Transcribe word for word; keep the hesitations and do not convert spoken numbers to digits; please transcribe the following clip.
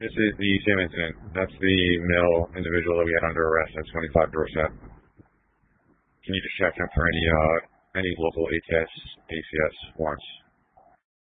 This is the same incident. That's the male individual that we had under arrest at twenty-five Dorset. Can you just check him for any uh, any local A T S, A C S warrants?